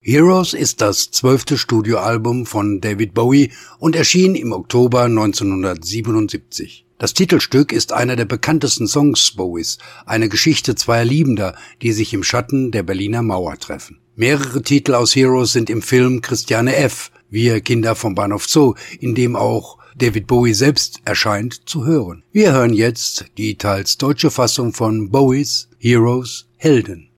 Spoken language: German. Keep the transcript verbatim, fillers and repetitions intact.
Heroes ist das zwölfte Studioalbum von David Bowie und erschien im Oktober neunzehnhundertsiebenundsiebzig. Das Titelstück ist einer der bekanntesten Songs Bowies, eine Geschichte zweier Liebender, die sich im Schatten der Berliner Mauer treffen. Mehrere Titel aus Heroes sind im Film Christiane F., Wir Kinder vom Bahnhof Zoo, in dem auch David Bowie selbst erscheint, zu hören. Wir hören jetzt die teils deutsche Fassung von Bowies Heroes, Helden.